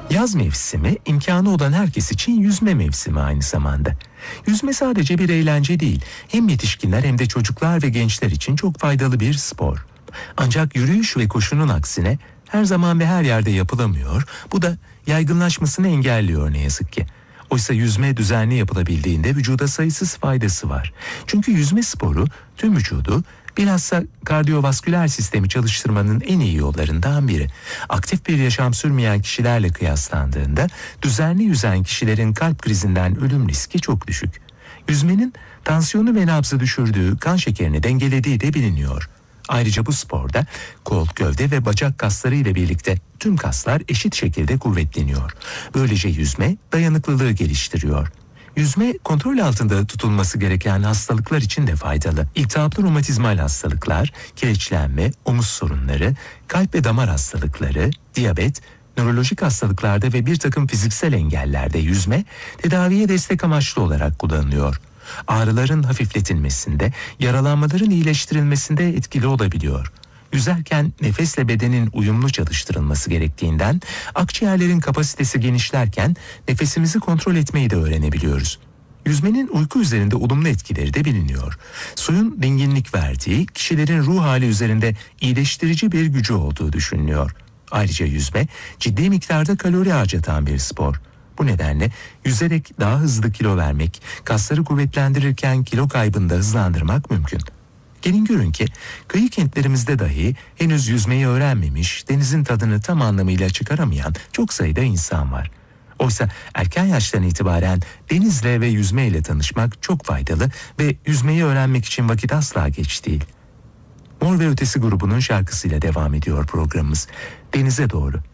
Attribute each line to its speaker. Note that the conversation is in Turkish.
Speaker 1: Yaz mevsimi imkanı olan herkes için yüzme mevsimi aynı zamanda. Yüzme sadece bir eğlence değil, hem yetişkinler hem de çocuklar ve gençler için çok faydalı bir spor. Ancak yürüyüş ve koşunun aksine her zaman ve her yerde yapılamıyor. Bu da yaygınlaşmasını engelliyor ne yazık ki. Oysa yüzme düzenli yapılabildiğinde vücuda sayısız faydası var. Çünkü yüzme sporu tüm vücudu, bilhassa kardiyovasküler sistemi çalıştırmanın en iyi yollarından biri. Aktif bir yaşam sürmeyen kişilerle kıyaslandığında düzenli yüzen kişilerin kalp krizinden ölüm riski çok düşük. Yüzmenin tansiyonu ve nabzı düşürdüğü, kan şekerini dengelediği de biliniyor. Ayrıca bu sporda kol, gövde ve bacak kasları ile birlikte tüm kaslar eşit şekilde kuvvetleniyor. Böylece yüzme dayanıklılığı geliştiriyor. Yüzme kontrol altında tutulması gereken hastalıklar için de faydalı. İltihaplı romatizmal hastalıklar, kireçlenme, omuz sorunları, kalp ve damar hastalıkları, diyabet, nörolojik hastalıklarda ve bir takım fiziksel engellerde yüzme tedaviye destek amaçlı olarak kullanılıyor. Ağrıların hafifletilmesinde, yaralanmaların iyileştirilmesinde etkili olabiliyor. Yüzerken nefesle bedenin uyumlu çalıştırılması gerektiğinden akciğerlerin kapasitesi genişlerken nefesimizi kontrol etmeyi de öğrenebiliyoruz. Yüzmenin uyku üzerinde olumlu etkileri de biliniyor. Suyun dinginlik verdiği, kişilerin ruh hali üzerinde iyileştirici bir gücü olduğu düşünülüyor. Ayrıca yüzme ciddi miktarda kalori harcatan bir spor. Bu nedenle yüzerek daha hızlı kilo vermek, kasları kuvvetlendirirken kilo kaybını da hızlandırmak mümkün. Gelin görün ki kıyı kentlerimizde dahi henüz yüzmeyi öğrenmemiş, denizin tadını tam anlamıyla çıkaramayan çok sayıda insan var. Oysa erken yaştan itibaren denizle ve yüzmeyle tanışmak çok faydalı ve yüzmeyi öğrenmek için vakit asla geç değil. Mor ve Ötesi grubunun şarkısıyla devam ediyor programımız. Denize doğru.